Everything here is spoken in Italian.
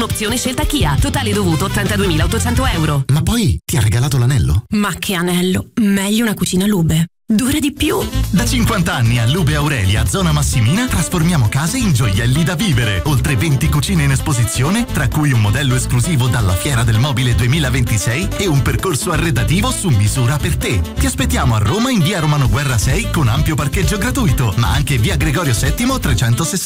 un'opzione scelta Kia. Totale dovuto 82.800 euro. Ma poi ti ha regalato l'anello? Ma che anello? Meglio una cucina Lube. Dura di più. Da 50 anni a Lube Aurelia, zona Massimina, trasformiamo case in gioielli da vivere. Oltre 20 cucine in esposizione, tra cui un modello esclusivo dalla Fiera del Mobile 2026 e un percorso arredativo su misura per te. Ti aspettiamo a Roma in via Romano Guerra 6 con ampio parcheggio gratuito, ma anche via Gregorio VII 360.